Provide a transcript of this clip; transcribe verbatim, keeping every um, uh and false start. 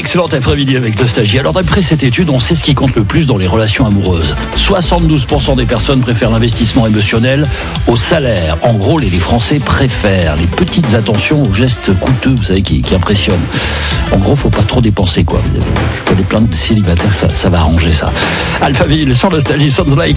Excellent après-midi avec Nostalgie. Alors d'après cette étude, on sait ce qui compte le plus dans les relations amoureuses. soixante-douze pour cent des personnes préfèrent l'investissement émotionnel au salaire. En gros, les, les Français préfèrent les petites attentions aux gestes coûteux, vous savez, qui, qui impressionnent. En gros, faut pas trop dépenser, quoi. Je connais plein de célibataires, ça, ça va arranger ça. Alphaville, sur Nostalgie, Sounds Like